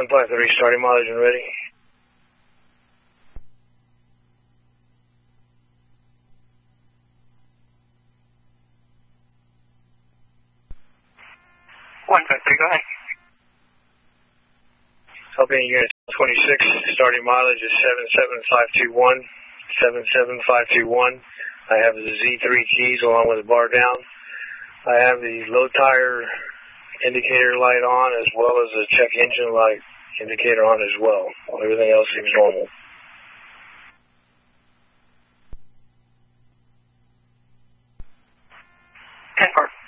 153, starting mileage and ready. Go ahead. Helping unit 26, starting mileage is 77521. 77521. I have the Z3 keys along with the bar down. I have the low tire indicator light on as well as the check engine light indicator on as well. Everything else seems normal. 10-4.